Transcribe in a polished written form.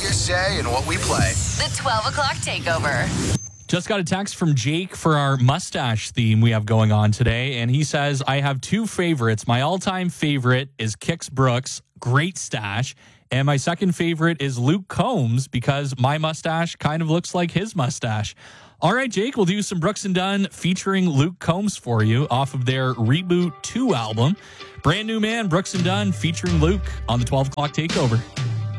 your say in what we play. The 12 o'clock takeover. Just got a text from Jake for our mustache theme we have going on today. And he says, I have two favorites. My all-time favorite is Kix Brooks. Great stash. And my second favorite is Luke Combs because my mustache kind of looks like his mustache. All right, Jake, we'll do some Brooks and Dunn featuring Luke Combs for you off of their Reboot 2 album. Brand new man, Brooks and Dunn featuring Luke on the 12 o'clock takeover.